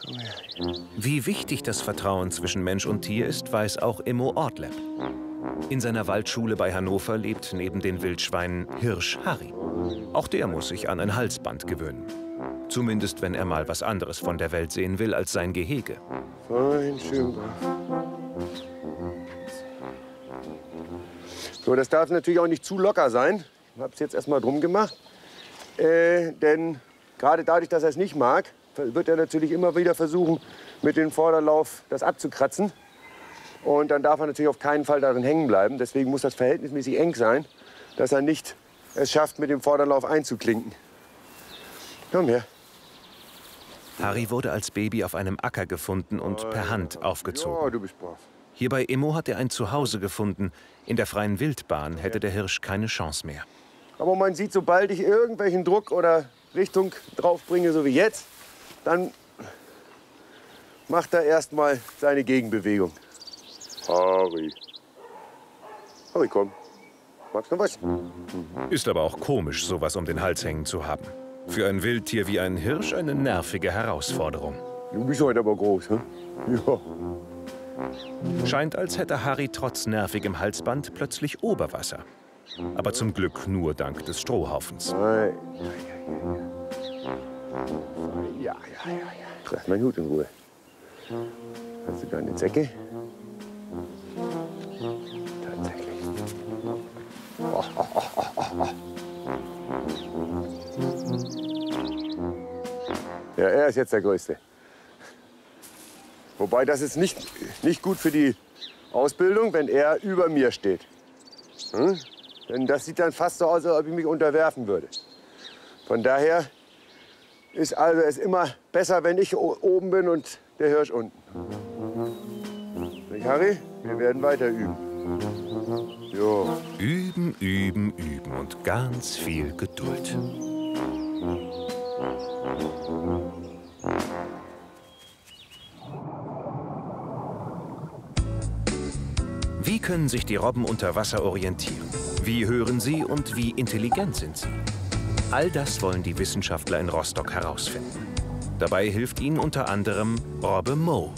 Wie wichtig das Vertrauen zwischen Mensch und Tier ist, weiß auch Immo Ortleb. In seiner Waldschule bei Hannover lebt neben den Wildschweinen Hirsch Harry. Auch der muss sich an ein Halsband gewöhnen. Zumindest, wenn er mal was anderes von der Welt sehen will als sein Gehege. Fein, schön. So, das darf natürlich auch nicht zu locker sein. Ich habe es jetzt erstmal drum gemacht. Denn gerade dadurch, dass er es nicht mag, wird er natürlich immer wieder versuchen, mit dem Vorderlauf das abzukratzen. Und dann darf er natürlich auf keinen Fall darin hängen bleiben. Deswegen muss das verhältnismäßig eng sein, dass er nicht es schafft, mit dem Vorderlauf einzuklinken. Komm her. Harry wurde als Baby auf einem Acker gefunden und per Hand aufgezogen. Ja, du bist brav. Hier bei Immo hat er ein Zuhause gefunden. In der freien Wildbahn hätte der Hirsch keine Chance mehr. Aber man sieht, sobald ich irgendwelchen Druck oder Richtung drauf bringe, so wie jetzt, dann macht er erst mal seine Gegenbewegung. Harry. Harry, komm. Magst du noch was? Ist aber auch komisch, sowas um den Hals hängen zu haben. Für ein Wildtier wie ein Hirsch eine nervige Herausforderung. Du bist heute aber groß, hm? Ja. Scheint, als hätte Harry trotz nervigem Halsband plötzlich Oberwasser. Aber zum Glück nur dank des Strohhaufens. Ja. Lass meinen Hut in Ruhe. Hast du da eine Zecke? Tatsächlich. Oh. Ja, er ist jetzt der Größte. Wobei, das ist nicht gut für die Ausbildung, wenn er über mir steht. Hm? Denn das sieht dann fast so aus, als ob ich mich unterwerfen würde. Von daher ist es immer besser, wenn ich oben bin und der Hirsch unten. Nicht, Harry? Wir werden weiter üben. Jo. Üben, üben, üben und ganz viel Geduld. Wie können sich die Robben unter Wasser orientieren? Wie hören sie und wie intelligent sind sie? All das wollen die Wissenschaftler in Rostock herausfinden. Dabei hilft ihnen unter anderem Robbe Mo.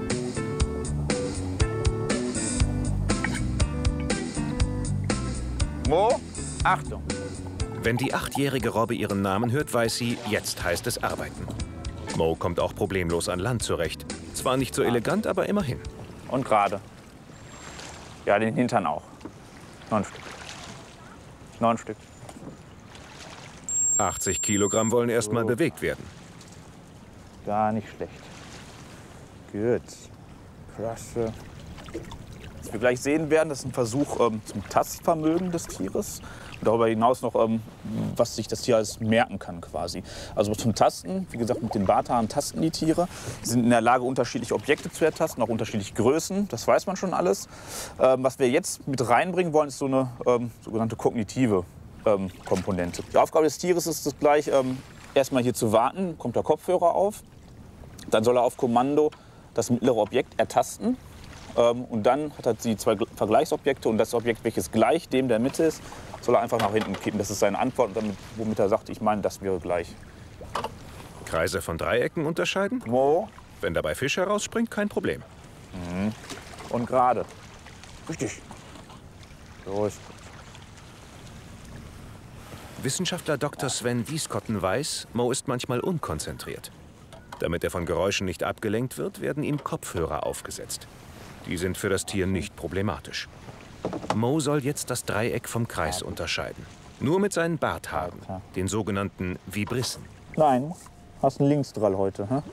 Mo, Achtung! Wenn die 8-jährige Robbe ihren Namen hört, weiß sie, jetzt heißt es arbeiten. Mo kommt auch problemlos an Land zurecht. Zwar nicht so elegant, aber immerhin. Und gerade. Ja, den Hintern auch. 9 Stück. 9 Stück. 80 Kilogramm wollen erst mal bewegt werden. Gar nicht schlecht. Gut. Klasse. Was wir gleich sehen werden, das ist ein Versuch zum Tastvermögen des Tieres. Und darüber hinaus noch, was sich das Tier alles merken kann quasi. Also zum Tasten, wie gesagt, mit den Barthaaren tasten die Tiere. Sie sind in der Lage, unterschiedliche Objekte zu ertasten, auch unterschiedliche Größen. Das weiß man schon alles. Was wir jetzt mit reinbringen wollen, ist so eine sogenannte kognitive Komponente. Die Aufgabe des Tieres ist es gleich, erstmal hier zu warten, kommt der Kopfhörer auf. Dann soll er auf Kommando das mittlere Objekt ertasten. Und dann hat er die 2 Vergleichsobjekte und das Objekt, welches gleich dem der Mitte ist, soll er einfach nach hinten kippen. Das ist seine Antwort, womit er sagt, ich meine, das wäre gleich. Kreise von Dreiecken unterscheiden? Mo. Wenn dabei Fisch herausspringt, kein Problem. Mhm. Und gerade. Richtig. So ist gut. Wissenschaftler Dr. Sven Wiskotten weiß, Mo ist manchmal unkonzentriert. Damit er von Geräuschen nicht abgelenkt wird, werden ihm Kopfhörer aufgesetzt. Die sind für das Tier nicht problematisch. Mo soll jetzt das Dreieck vom Kreis unterscheiden. Nur mit seinen Barthaaren, den sogenannten Vibrissen. Nein, hast einen Linksdrall heute, hä?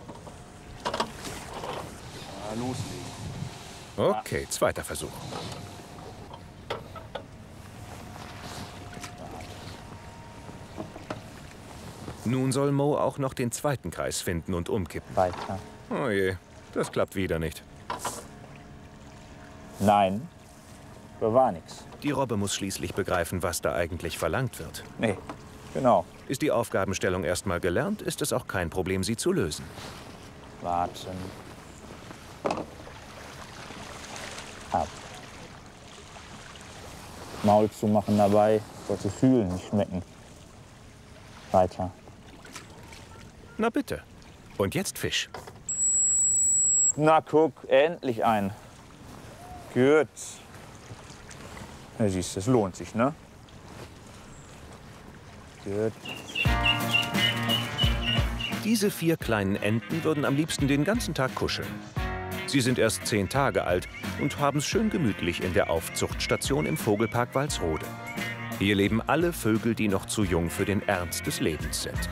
Ja, okay, zweiter Versuch. Nun soll Mo auch noch den zweiten Kreis finden und umkippen. Weiter. Oh je, das klappt wieder nicht. Nein, da war nichts. Die Robbe muss schließlich begreifen, was da eigentlich verlangt wird. Nee, genau. Ist die Aufgabenstellung erstmal gelernt, ist es auch kein Problem, sie zu lösen. Warten. Ab. Maul zumachen dabei, sollte fühlen, nicht schmecken. Weiter. Na bitte. Und jetzt Fisch. Na guck, endlich ein. Gut. Ja, siehst du, es lohnt sich, ne? Gut. Diese 4 kleinen Enten würden am liebsten den ganzen Tag kuscheln. Sie sind erst 10 Tage alt und haben es schön gemütlich in der Aufzuchtstation im Vogelpark Walsrode. Hier leben alle Vögel, die noch zu jung für den Ernst des Lebens sind.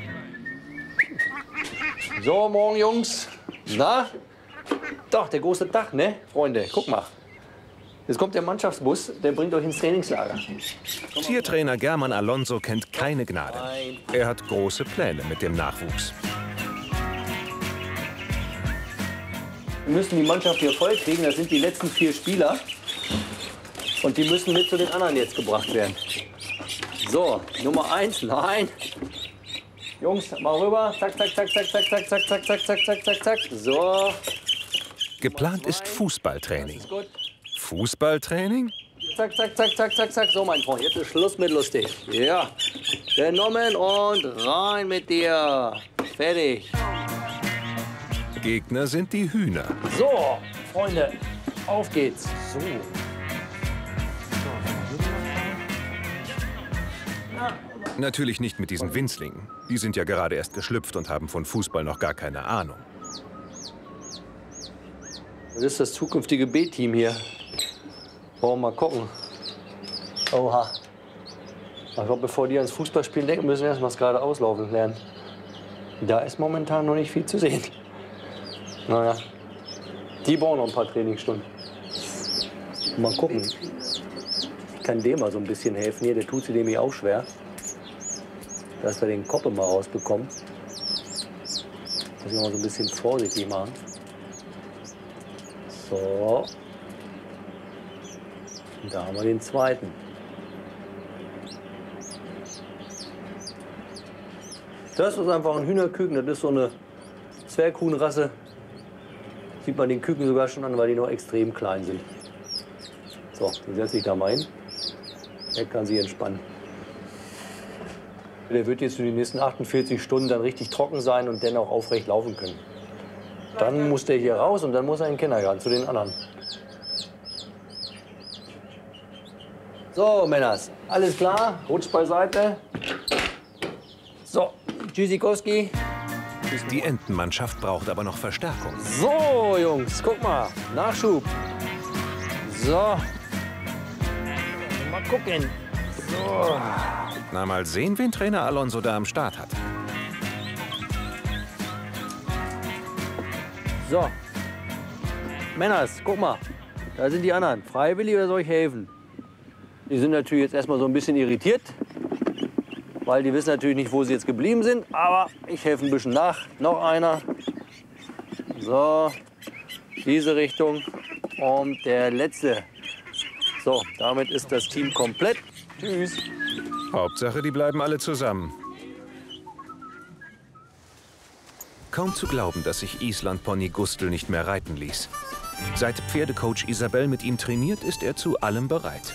So, morgen, Jungs. Na? Doch, der große Tag, ne, Freunde? Guck mal. Jetzt kommt der Mannschaftsbus, der bringt euch ins Trainingslager. Tiertrainer German Alonso kennt keine Gnade. Er hat große Pläne mit dem Nachwuchs. Wir müssen die Mannschaft hier voll kriegen. Das sind die letzten 4 Spieler. Und die müssen mit zu den anderen jetzt gebracht werden. So, Nummer 1, nein. Jungs, mal rüber. Zack, zack, zack, zack, zack, zack, zack, zack, zack, zack, zack, zack, zack. So. Geplant ist Fußballtraining. Ist gut. Fußballtraining? Zack, zack, zack, zack, zack, zack. So, mein Freund, jetzt ist Schluss mit lustig. Ja. Genommen und rein mit dir. Fertig. Gegner sind die Hühner. So, Freunde, auf geht's. So. Natürlich nicht mit diesen Winzlingen. Die sind ja gerade erst geschlüpft und haben von Fußball noch gar keine Ahnung. Das ist das zukünftige B-Team hier. Wollen wir mal gucken. Oha. Ich glaube, bevor die ans Fußballspielen denken, müssen wir erst mal das gerade auslaufen lernen. Da ist momentan noch nicht viel zu sehen. Naja, die brauchen noch ein paar Trainingsstunden. Mal gucken. Ich kann dem mal so ein bisschen helfen hier. Der tut sie nämlich auch schwer. Dass wir den Koppe mal rausbekommen. Muss ich mal so ein bisschen vorsichtig machen. So. Und da haben wir den zweiten. Das ist einfach ein Hühnerküken. Das ist so eine Zwerghuhnrasse. Sieht man den Küken sogar schon an, weil die noch extrem klein sind. So, den setze ich da mal hin. Der kann sich entspannen. Der wird jetzt für die nächsten 48 Stunden dann richtig trocken sein und dann auch aufrecht laufen können. Dann muss der hier raus und dann muss er in den Kindergarten zu den anderen. So, Männers, alles klar? Rutscht beiseite. So, Tschüssikowski. Die Entenmannschaft braucht aber noch Verstärkung. So, Jungs, guck mal. Nachschub. So. Mal gucken. So. Na, mal sehen, wen Trainer Alonso da am Start hat. So. Männers, guck mal. Da sind die anderen. Freiwillig oder soll ich helfen? Die sind natürlich jetzt erstmal so ein bisschen irritiert. Weil die wissen natürlich nicht, wo sie jetzt geblieben sind. Aber ich helfe ein bisschen nach. Noch einer. So. Diese Richtung. Und der letzte. So, damit ist das Team komplett. Tschüss. Hauptsache, die bleiben alle zusammen. Kaum zu glauben, dass sich Island-Pony Gustl nicht mehr reiten ließ. Seit Pferdecoach Isabel mit ihm trainiert, ist er zu allem bereit.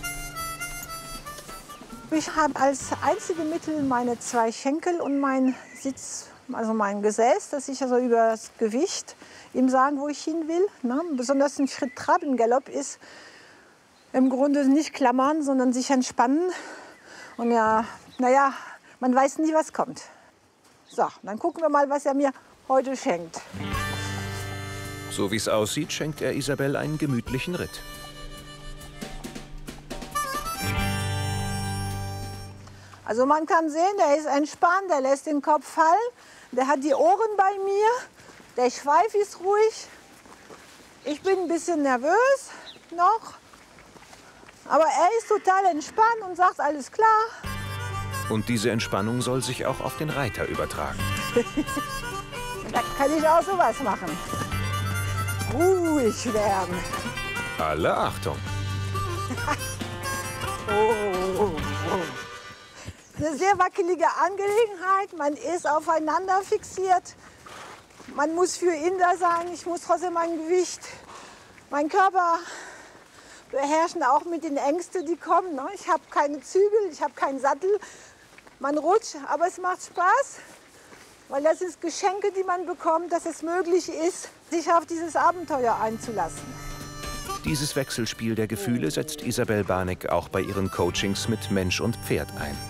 Ich habe als einzige Mittel meine 2 Schenkel und mein Sitz, also mein Gesäß, dass ich also über das Gewicht ihm sagen, wo ich hin will. Ne? Besonders ein Schritt-Trab-Galopp ist im Grunde nicht klammern, sondern sich entspannen. Und ja, naja, man weiß nie, was kommt. So, dann gucken wir mal, was er mir heute schenkt. So wie es aussieht, schenkt er Isabel einen gemütlichen Ritt. Also man kann sehen, der ist entspannt, der lässt den Kopf fallen, der hat die Ohren bei mir, der Schweif ist ruhig. Ich bin ein bisschen nervös noch, aber er ist total entspannt und sagt, alles klar. Und diese Entspannung soll sich auch auf den Reiter übertragen. Da kann ich auch sowas machen. Ruhig werden. Alle Achtung! Eine sehr wackelige Angelegenheit. Man ist aufeinander fixiert. Man muss für ihn da sein. Ich muss trotzdem mein Gewicht, meinen Körper beherrschen, auch mit den Ängsten, die kommen. Ich habe keine Zügel, ich habe keinen Sattel. Man rutscht, aber es macht Spaß. Weil das sind Geschenke, die man bekommt, dass es möglich ist, sich auf dieses Abenteuer einzulassen. Dieses Wechselspiel der Gefühle setzt Isabel Barneck auch bei ihren Coachings mit Mensch und Pferd ein.